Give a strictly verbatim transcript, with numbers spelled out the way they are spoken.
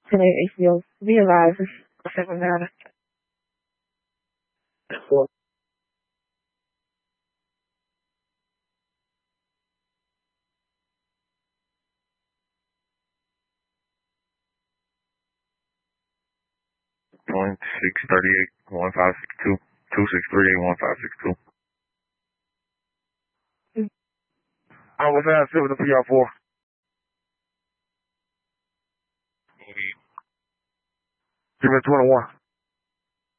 ten eight H B O. Be advised, this is a second matter. One six thirty eight one five six two two six three eight one five six two. I was at seven P R four. Give me twenty one.